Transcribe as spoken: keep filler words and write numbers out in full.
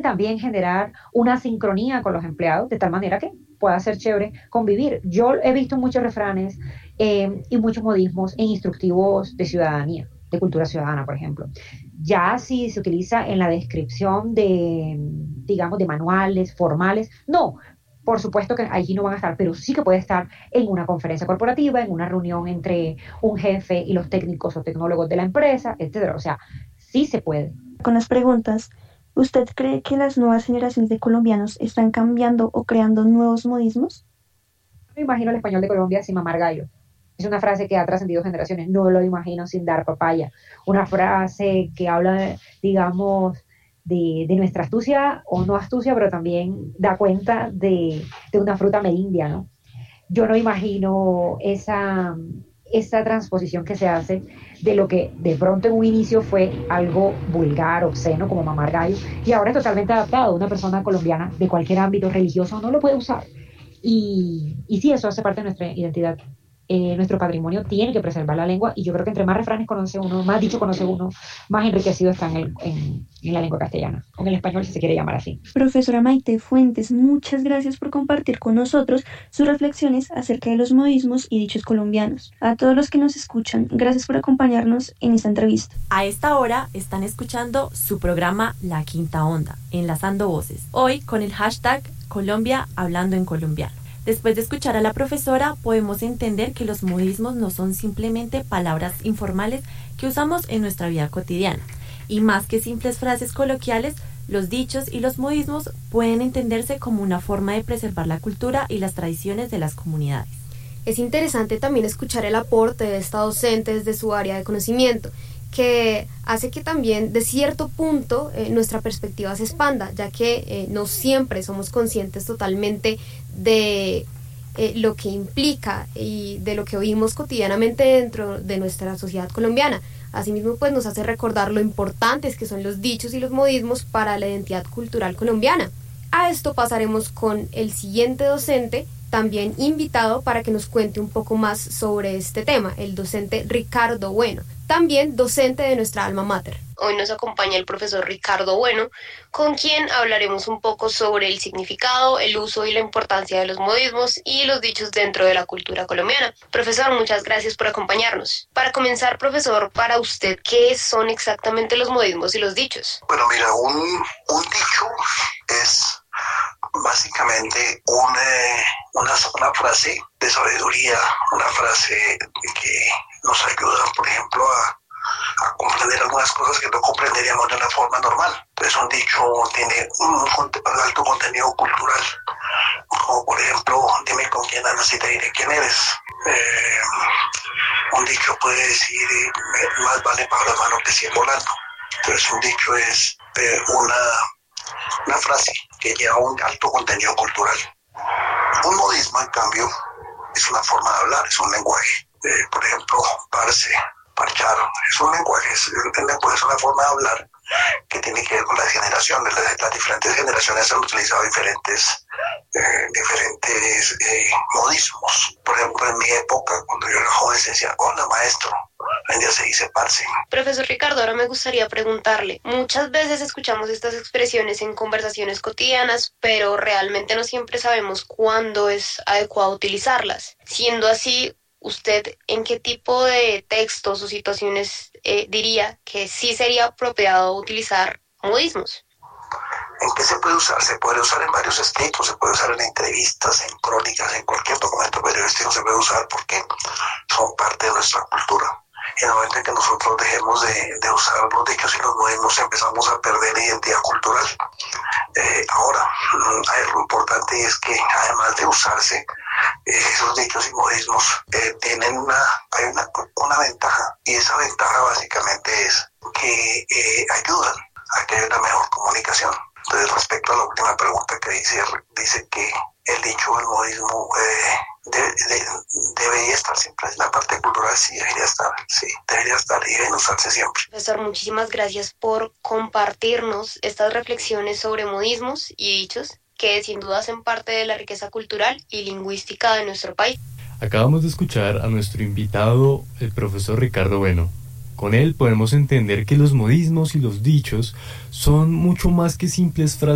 también generar una sincronía con los empleados, de tal manera que pueda ser chévere convivir. Yo he visto muchos refranes eh, y muchos modismos en instructivos de ciudadanía, de cultura ciudadana, por ejemplo. Ya si se utiliza en la descripción de, digamos, de manuales formales, no. Por supuesto que allí no van a estar, pero sí que puede estar en una conferencia corporativa, en una reunión entre un jefe y los técnicos o tecnólogos de la empresa, etcétera. O sea, sí se puede. Con las preguntas, ¿usted cree que las nuevas generaciones de colombianos están cambiando o creando nuevos modismos? Me imagino el español de Colombia sin mamar gallo. Es una frase que ha trascendido generaciones. No lo imagino sin dar papaya. Una frase que habla, digamos, de, de nuestra astucia o no astucia, pero también da cuenta de, de una fruta merindia, ¿no? Yo no imagino esa, esa transposición que se hace de lo que de pronto en un inicio fue algo vulgar, obsceno, como mamar gallo, y ahora es totalmente adaptado. Una persona colombiana de cualquier ámbito religioso no lo puede usar. Y, y sí, eso hace parte de nuestra identidad. Eh, nuestro patrimonio tiene que preservar la lengua, y yo creo que entre más refranes conoce uno, más dicho conoce uno, más enriquecido está en, el, en, en la lengua castellana, o en el español si se quiere llamar así. Profesora Maite Fuentes, muchas gracias por compartir con nosotros sus reflexiones acerca de los modismos y dichos colombianos. A todos los que nos escuchan, gracias por acompañarnos en esta entrevista. A esta hora están escuchando su programa La Quinta Onda, Enlazando Voces, hoy con el hashtag Colombia Hablando en Colombiano. Después de escuchar a la profesora, podemos entender que los modismos no son simplemente palabras informales que usamos en nuestra vida cotidiana. Y más que simples frases coloquiales, los dichos y los modismos pueden entenderse como una forma de preservar la cultura y las tradiciones de las comunidades. Es interesante también escuchar el aporte de esta docente desde su área de conocimiento, que hace que también de cierto punto eh, nuestra perspectiva se expanda, ya que eh, no siempre somos conscientes totalmente de eh, lo que implica y de lo que oímos cotidianamente dentro de nuestra sociedad colombiana. Asimismo, pues nos hace recordar lo importantes que son los dichos y los modismos para la identidad cultural colombiana. A esto pasaremos con el siguiente docente, también invitado para que nos cuente un poco más sobre este tema, el docente Ricardo Bueno, también docente de nuestra alma mater. Hoy nos acompaña el profesor Ricardo Bueno, con quien hablaremos un poco sobre el significado, el uso y la importancia de los modismos y los dichos dentro de la cultura colombiana. Profesor, muchas gracias por acompañarnos. Para comenzar, profesor, para usted, ¿qué son exactamente los modismos y los dichos? Bueno, mira, un, un dicho es básicamente una, una, una frase de sabiduría, una frase que nos ayuda, por ejemplo, a a comprender algunas cosas que no comprenderíamos de una forma normal. Entonces un dicho tiene un, un alto contenido cultural, como por ejemplo, dime con quién andas y te diré quién eres. Eh, un dicho puede decir, más vale pájaro en mano que cien volando. Entonces un dicho es eh, una, una frase que lleva un alto contenido cultural. Un modismo, en cambio, es una forma de hablar, es un lenguaje. Eh, por ejemplo, parce, parchar, es un lenguaje, es, el lenguaje es una forma de hablar que tiene que ver con las generaciones. Las, las diferentes generaciones han utilizado diferentes, eh, diferentes eh, modismos. Por ejemplo, en mi época, cuando yo era joven, se decía, hola maestro. Hoy en día se dice parce. Profesor Ricardo, ahora me gustaría preguntarle, muchas veces escuchamos estas expresiones en conversaciones cotidianas, pero realmente no siempre sabemos cuándo es adecuado utilizarlas. Siendo así, ¿usted en qué tipo de textos o situaciones eh, diría que sí sería apropiado utilizar modismos? ¿En qué se puede usar? Se puede usar en varios escritos, se puede usar en entrevistas, en crónicas, en cualquier documento periodístico se puede usar porque son parte de nuestra cultura. En el momento en que nosotros dejemos de, de usar los dichos y los modismos, empezamos a perder identidad cultural. Eh, ahora, lo importante es que además de usarse, eh, esos dichos y modismos eh, tienen una, hay una, una ventaja, y esa ventaja básicamente es que eh, ayudan a que haya una mejor comunicación. Entonces, respecto a la última pregunta que dice, dice que el dicho o el modismo eh, de, de, debería estar siempre en la parte cultural, sí, debería estar, sí, debería estar y deben usarse siempre. Profesor, muchísimas gracias por compartirnos estas reflexiones sobre modismos y dichos que sin duda hacen parte de la riqueza cultural y lingüística de nuestro país. Acabamos de escuchar a nuestro invitado, el profesor Ricardo Bueno. Con él podemos entender que los modismos y los dichos son mucho más que simples frases